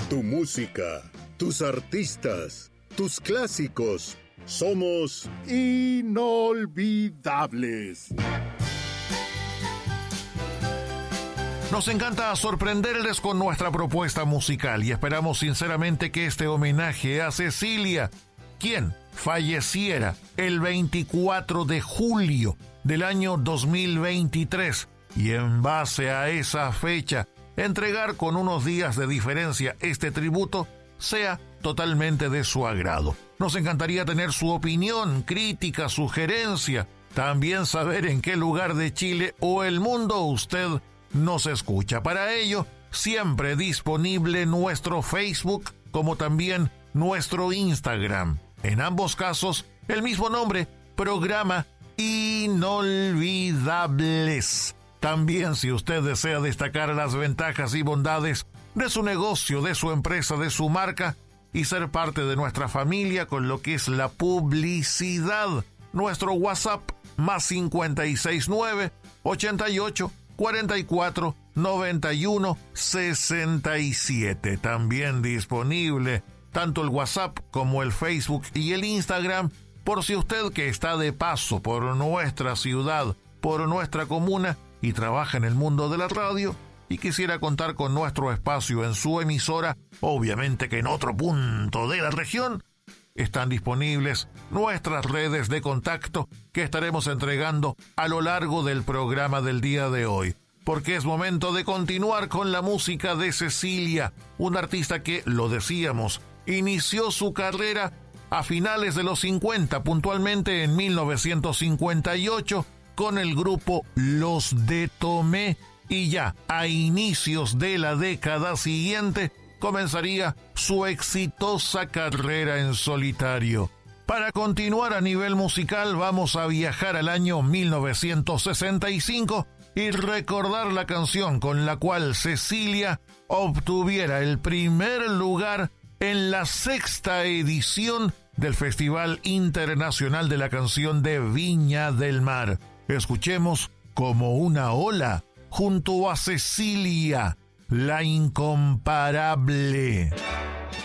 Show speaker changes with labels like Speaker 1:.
Speaker 1: Tu música, tus artistas, tus clásicos. Somos inolvidables.
Speaker 2: Nos encanta sorprenderles con nuestra propuesta musical y esperamos sinceramente que este homenaje a Cecilia, quien falleciera el 24 de julio del año 2023, y en base a esa fecha, entregar con unos días de diferencia este tributo, sea totalmente de su agrado. Nos encantaría tener su opinión, crítica, sugerencia, también saber en qué lugar de Chile o el mundo usted nos escucha. Para ello, siempre disponible nuestro Facebook como también nuestro Instagram. En ambos casos, el mismo nombre, Programa Inolvidables. También, si usted desea destacar las ventajas y bondades de su negocio, de su empresa, de su marca y ser parte de nuestra familia con lo que es la publicidad, nuestro WhatsApp más 569 88 44 91 67. También disponible tanto el WhatsApp como el Facebook y el Instagram, por si usted que está de paso por nuestra ciudad, por nuestra comuna y trabaja en el mundo de la radio y quisiera contar con nuestro espacio en su emisora, obviamente que en otro punto de la región, están disponibles nuestras redes de contacto que estaremos entregando a lo largo del programa del día de hoy. Porque es momento de continuar con la música de Cecilia, una artista que, lo decíamos, inició su carrera a finales de los 50, puntualmente en 1958, con el grupo Los de Tomé, y ya a inicios de la década siguiente comenzaría su exitosa carrera en solitario. Para continuar a nivel musical vamos a viajar al año 1965 y recordar la canción con la cual Cecilia obtuviera el primer lugar en la 6ª edición del Festival Internacional de la Canción de Viña del Mar. Escuchemos Como una ola junto a Cecilia, la incomparable.